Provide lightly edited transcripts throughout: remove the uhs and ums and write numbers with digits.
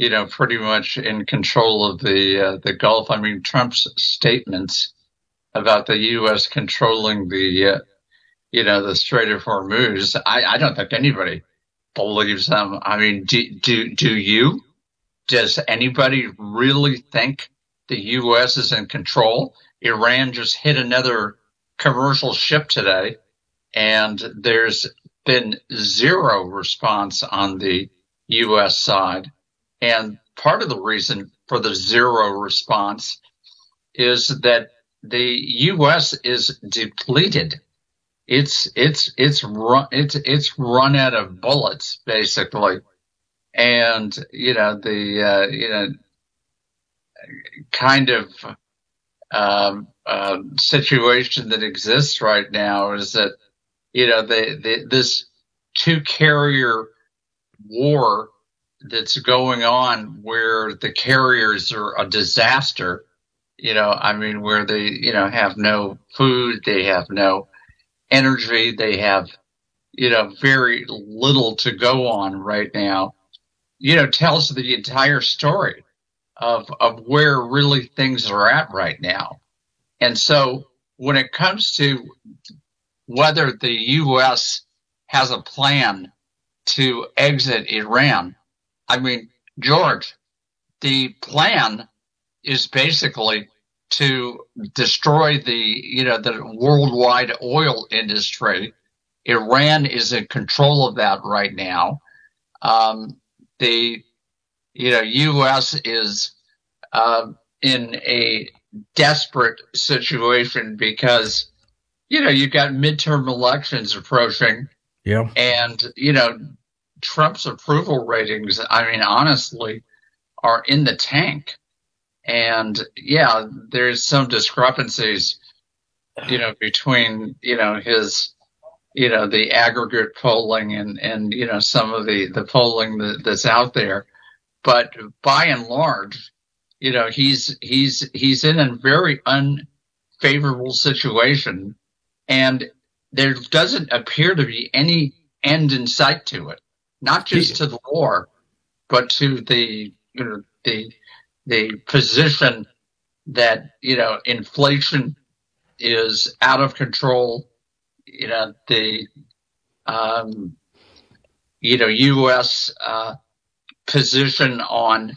pretty much in control of the Gulf. I mean, Trump's statements about the U.S. controlling the Strait of Hormuz, I don't think anybody believes them. I mean, do you? Does anybody really think the U.S. is in control? Iran just hit another commercial ship today, and there's been zero response on the U.S. side. And part of the reason for the zero response is that the U.S. is depleted. It's run out of bullets, basically. And, the kind of situation that exists right now is that, this two-carrier war that's going on where the carriers are a disaster, where they, have no food, they have no energy, they have, very little to go on right now, tells the entire story of where really things are at right now. And so when it comes to whether the U.S. has a plan to exit Iran, I mean, George, the plan is basically to destroy the worldwide oil industry. Iran is in control of that right now. The U.S. is in a desperate situation because you've got midterm elections approaching. Yeah. And Trump's approval ratings, I mean, honestly, are in the tank. And yeah, there's some discrepancies, between, his, the aggregate polling and some of the polling that's out there. But by and large, he's in a very unfavorable situation, and there doesn't appear to be any end in sight to it. Not just to the war, but to the position that, inflation is out of control. The U.S. Position on,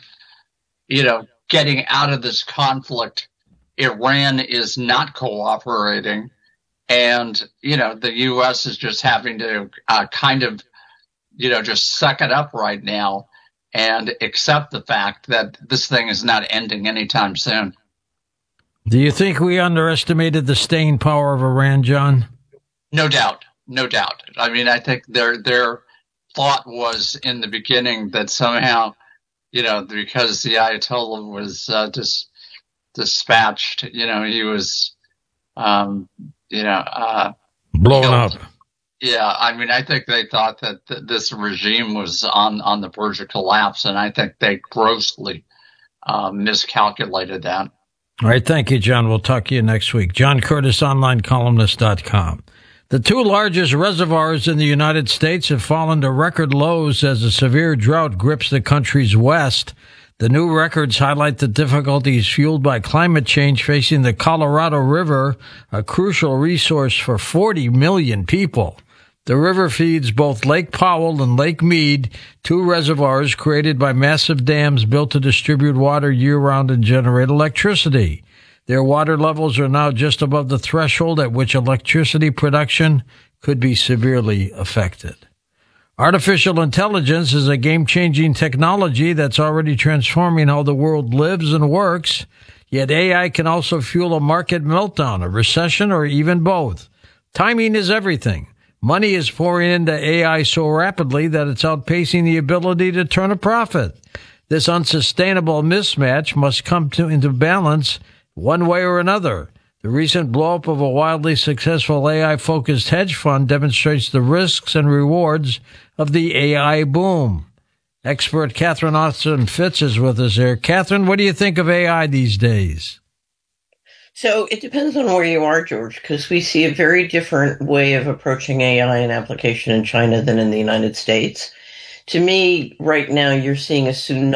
getting out of this conflict. Iran is not cooperating, and, the U.S. is just having to kind of, just suck it up right now and accept the fact that this thing is not ending anytime soon. Do you think we underestimated the staying power of Iran, John? No doubt. I mean, I think their thought was in the beginning that somehow, because the Ayatollah was dispatched, he was, blown killed. up. Yeah, I mean, I think they thought that this regime was on the verge of collapse, and I think they grossly miscalculated that. All right, thank you, John. We'll talk to you next week. John Curtis, onlinecolumnist.com. The two largest reservoirs in the United States have fallen to record lows as a severe drought grips the country's west. The new records highlight the difficulties fueled by climate change facing the Colorado River, a crucial resource for 40 million people. The river feeds both Lake Powell and Lake Mead, two reservoirs created by massive dams built to distribute water year-round and generate electricity. Their water levels are now just above the threshold at which electricity production could be severely affected. Artificial intelligence is a game-changing technology that's already transforming how the world lives and works, yet AI can also fuel a market meltdown, a recession, or even both. Timing is everything. Money is pouring into AI so rapidly that it's outpacing the ability to turn a profit. This unsustainable mismatch must come into balance one way or another. The recent blowup of a wildly successful AI-focused hedge fund demonstrates the risks and rewards of the AI boom. Expert Catherine Austin-Fitts is with us here. Catherine, what do you think of AI these days? So it depends on where you are, George, because we see a very different way of approaching AI and application in China than in the United States. To me, right now, you're seeing a tsunami